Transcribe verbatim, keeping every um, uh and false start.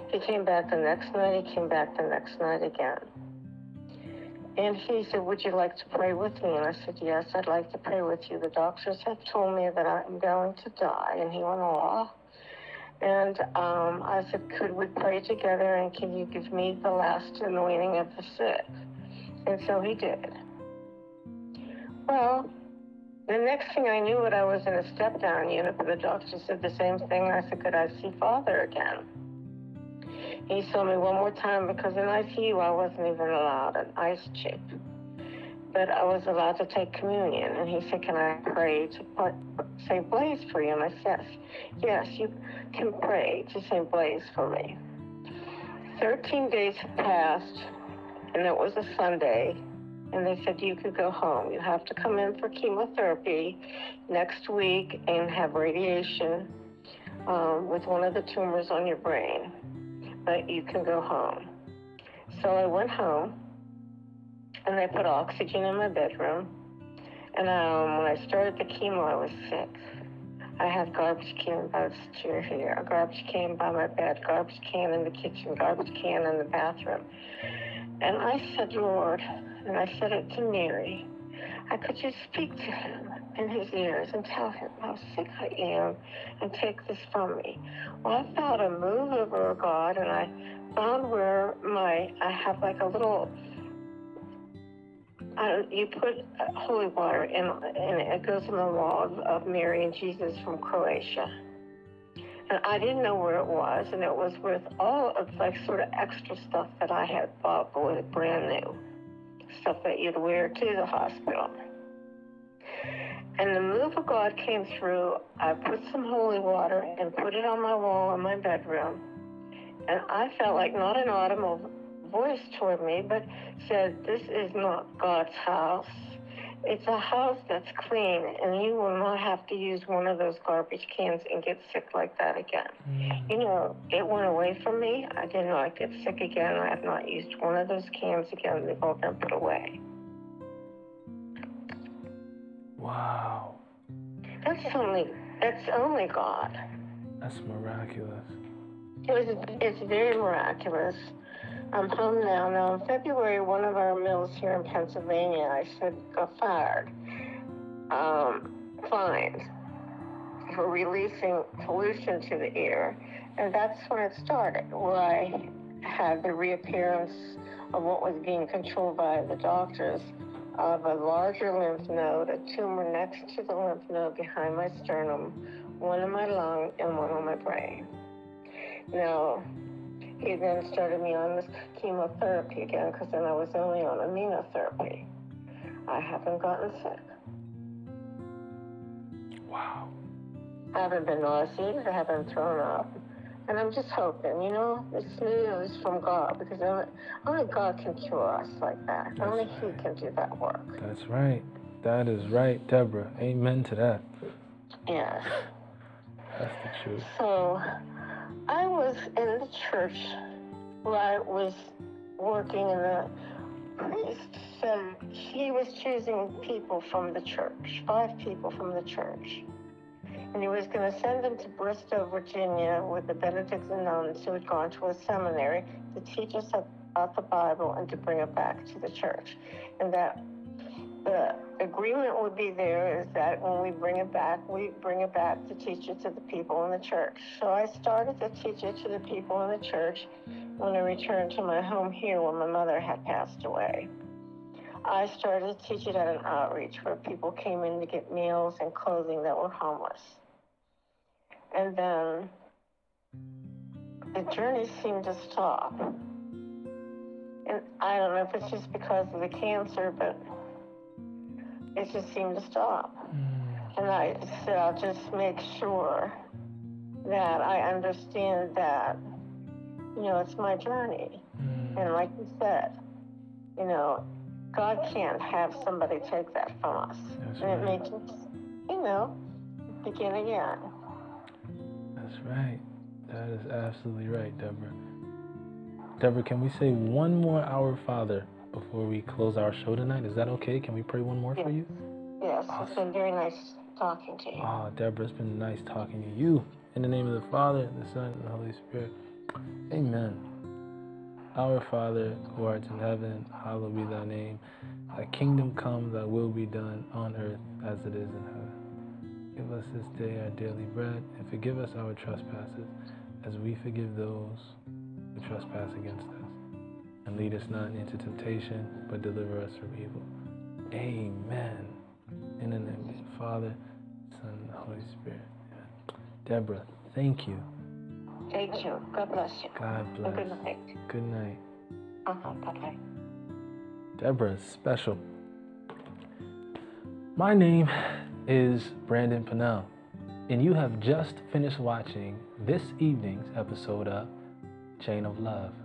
He came back the next night. He came back the next night again. And he said, would you like to pray with me? And I said, yes, I'd like to pray with you. The doctors have told me that I'm going to die. And he went, oh. And um, I said, could we pray together, and can you give me the last anointing of the sick? And so he did. Well, the next thing I knew it, I was in a step-down unit, but the doctor said the same thing. I said, could I see Father again? He saw me one more time because in I C U I wasn't even allowed an ice chip. But I was allowed to take communion. And he said, can I pray to put, say Blaze for you? And I said, yes, you can pray to say Blaze for me. Thirteen days had passed, and it was a Sunday. And they said, you could go home. You have to come in for chemotherapy next week and have radiation um, with one of the tumors on your brain. But you can go home. So I went home, and they put oxygen in my bedroom. And um, when I started the chemo, I was sick. I had garbage can by the chair here, a garbage can by my bed, garbage can in the kitchen, garbage can in the bathroom. And I said, Lord, and I said it to Mary, I could you speak to him in his ears and tell him how sick I am and take this from me? Well, I felt a move over God, and I found where my, I have like a little, uh, you put holy water in, and it goes in the wall of, of Mary and Jesus from Croatia. And I didn't know where it was, and it was with all of like sort of extra stuff that I had bought, but was brand new. Stuff that you'd wear to the hospital. And the move of God came through. I put some holy water and put it on my wall in my bedroom. And I felt like not an audible voice toward me, but said, this is not God's house. It's a house that's clean, and you will not have to use one of those garbage cans and get sick like that again. Mm. You know, it went away from me. I did not get sick again. I have not used one of those cans again. They've all been put away. Wow. That's only, that's only God. That's miraculous. It was, it's very miraculous. I'm home now. Now, in February, one of our mills here in Pennsylvania, I said, got fired, um, fined for releasing pollution to the air. And that's when it started, where I had the reappearance of what was being controlled by the doctors of a larger lymph node, a tumor next to the lymph node behind my sternum, one in my lung, and one on my brain. Now, he then started me on this chemotherapy again, because then I was only on immunotherapy. I haven't gotten sick. Wow. I haven't been nauseated, I haven't thrown up. And I'm just hoping, you know, it's news from God, because only, only God can cure us like that. That's only right. He can do that work. That's right. That is right, Deborah. Amen to that. Yes. That's the truth. So, I was in the church where I was working, and the priest said he was choosing people from the church, five people from the church. And he was going to send them to Bristow, Virginia, with the Benedictine nuns who had gone to a seminary to teach us about the Bible and to bring it back to the church. And that the agreement would be there is that when we bring it back, we bring it back to teach it to the people in the church. So I started to teach it to the people in the church when I returned to my home here when my mother had passed away. I started to teach it at an outreach where people came in to get meals and clothing that were homeless. And then the journey seemed to stop. And I don't know if it's just because of the cancer, but it just seemed to stop. Mm. And I said, I'll just make sure that I understand that, you know, it's my journey. Mm. And like you said, you know, God can't have somebody take that from us. That's and right. It makes us, you know, begin again. That's right. That is absolutely right, Deborah. Deborah, can we say one more Our Father before we close our show tonight? Is that okay? Can we pray one more yes. for you? Yes, awesome. It's been very nice talking to you. Oh, Deborah, it's been nice talking to you. In the name of the Father, the Son, and the Holy Spirit. Amen. Our Father, who art in heaven, hallowed be thy name. Thy kingdom come, thy will be done on earth as it is in heaven. Give us this day our daily bread, and forgive us our trespasses, as we forgive those who trespass against us. And lead us not into temptation, but deliver us from evil. Amen. In the name of the Father, Son, and the Holy Spirit. Amen. Deborah, thank you. Thank you. God bless you. God bless. Good night. Good night. Uh-huh. Bye-bye. Deborah is special. My name is Brandon Pennell, and you have just finished watching this evening's episode of Chain of Love.